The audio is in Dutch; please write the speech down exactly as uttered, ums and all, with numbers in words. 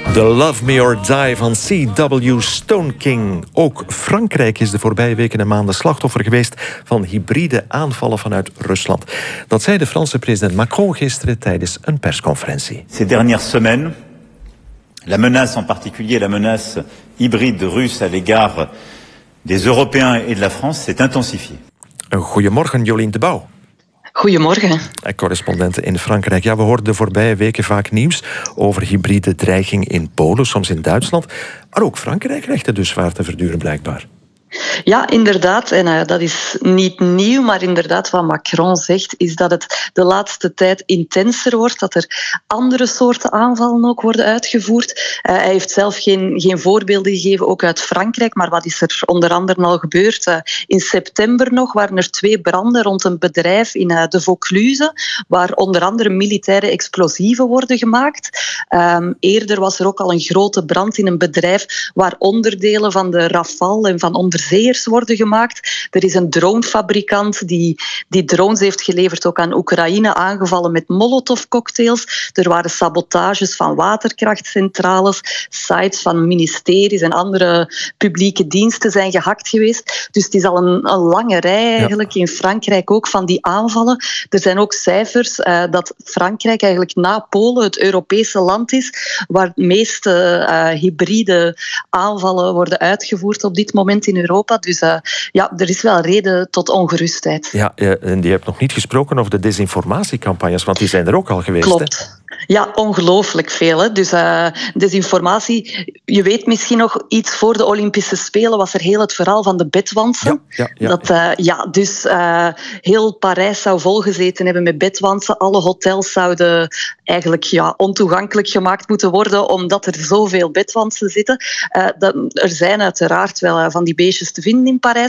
The Love Me or Die van C W Stone King. Ook Frankrijk is de voorbije weken en maanden slachtoffer geweest van hybride aanvallen vanuit Rusland. Dat zei de Franse president Macron gisteren tijdens een persconferentie. Ces dernières semaines, la menace en particulier, la menace hybride russe à l'égard des Européens et de la France s'est intensifiée. Een goedemorgen, Jolien de Bouw. Goedemorgen. Correspondenten in Frankrijk. Ja, we hoorden de voorbije weken vaak nieuws over hybride dreiging in Polen, soms in Duitsland. Maar ook Frankrijk krijgt het dus zwaar te verduren, blijkbaar. Ja, inderdaad. En uh, dat is niet nieuw, maar inderdaad wat Macron zegt, is dat het de laatste tijd intenser wordt, dat er andere soorten aanvallen ook worden uitgevoerd. Uh, hij heeft zelf geen, geen voorbeelden gegeven, ook uit Frankrijk, maar wat is er onder andere al gebeurd? Uh, in september nog waren er twee branden rond een bedrijf in uh, de Vaucluse, waar onder andere militaire explosieven worden gemaakt. Um, eerder was er ook al een grote brand in een bedrijf waar onderdelen van de Rafale en van onder zeers worden gemaakt. Er is een dronefabrikant die, die drones heeft geleverd ook aan Oekraïne, aangevallen met molotovcocktails. Er waren sabotages van waterkrachtcentrales, sites van ministeries en andere publieke diensten zijn gehackt geweest. Dus het is al een, een lange rij eigenlijk ja. in Frankrijk ook van die aanvallen. Er zijn ook cijfers uh, dat Frankrijk eigenlijk na Polen het Europese land is waar de meeste uh, hybride aanvallen worden uitgevoerd op dit moment in Europa. Europa. Dus uh, ja, er is wel reden tot ongerustheid. Ja, en je hebt nog niet gesproken over de desinformatiecampagnes, want die zijn er ook al geweest. Klopt. Hè? Ja, ongelooflijk veel. Hè. Dus uh, desinformatie, je weet misschien nog iets voor de Olympische Spelen was er heel het verhaal van de bedwansen. Ja, ja, ja. Dat, uh, ja, dus uh, heel Parijs zou volgezeten hebben met bedwansen. Alle hotels zouden eigenlijk ja, ontoegankelijk gemaakt moeten worden omdat er zoveel bedwansen zitten. Uh, dat, er zijn uiteraard wel uh, van die beestjes te vinden in Parijs.